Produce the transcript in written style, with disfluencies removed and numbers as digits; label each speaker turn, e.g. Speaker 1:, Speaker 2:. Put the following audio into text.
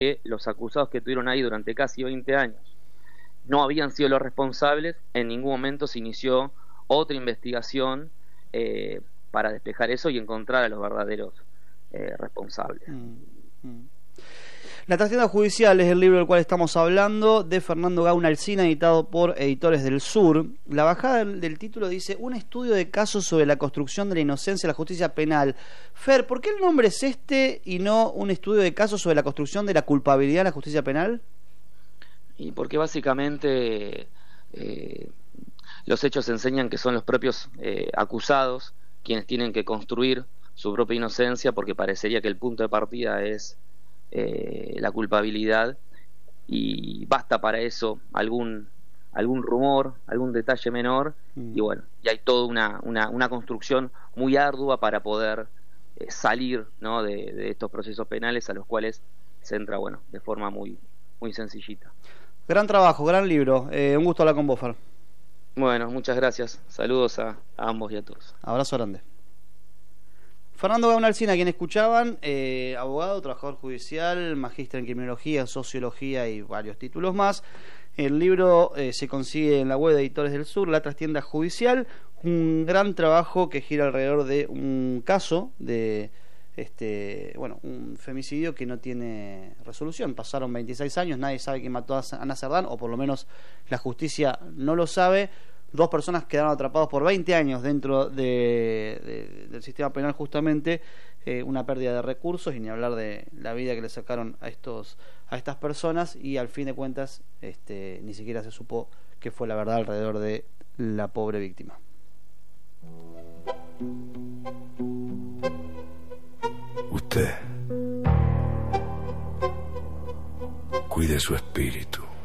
Speaker 1: que los acusados que estuvieron ahí durante casi 20 años no habían sido los responsables, en ningún momento se inició otra investigación para despejar eso y encontrar a los verdaderos responsables.
Speaker 2: La trastienda judicial es el libro del cual estamos hablando, de Fernando Gauna Alsina, editado por Editores del Sur. La bajada del título dice: un estudio de casos sobre la construcción de la inocencia en la justicia penal. Fer, ¿por qué el nombre es este y no un estudio de casos sobre la construcción de la culpabilidad en la justicia penal?
Speaker 1: Y porque básicamente los hechos enseñan que son los propios acusados quienes tienen que construir su propia inocencia, porque parecería que el punto de partida es la culpabilidad, y basta para eso algún rumor, algún detalle menor, y bueno, y hay toda una construcción muy ardua para poder salir, ¿no?, de estos procesos penales a los cuales se entra, bueno, de forma muy sencillita.
Speaker 2: Gran trabajo, gran libro. Un gusto hablar con vos, Fer.
Speaker 1: Bueno, muchas gracias. Saludos a ambos y a todos.
Speaker 2: Abrazo grande. Fernando Gauna Alsina, quien escuchaban, abogado, trabajador judicial, magíster en criminología, sociología y varios títulos más. El libro se consigue en la web de Editores del Sur, La Trastienda Judicial. Un gran trabajo que gira alrededor de un caso de un femicidio que no tiene resolución. Pasaron 26 años, nadie sabe quién mató a Ana Cerdán, o por lo menos la justicia no lo sabe. 2 personas quedaron atrapados por 20 años dentro del sistema penal, justamente. Una pérdida de recursos, y ni hablar de la vida que le sacaron a estas personas, y al fin de cuentas ni siquiera se supo qué fue la verdad alrededor de la pobre víctima.
Speaker 3: Usted cuide su espíritu.